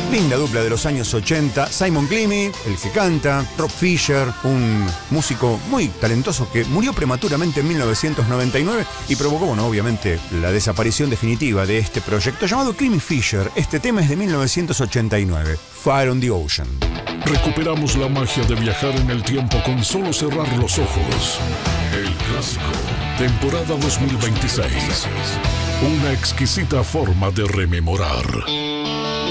Linda dupla de los años 80, Simon Clemmy, el que canta, Rob Fisher, un músico muy talentoso que murió prematuramente en 1999 y provocó, bueno, obviamente, la desaparición definitiva de este proyecto llamado Clemmy Fisher. Este tema es de 1989, Fire on the Ocean. Recuperamos la magia de viajar en el tiempo con solo cerrar los ojos. El clásico, temporada 2026. Una exquisita forma de rememorar.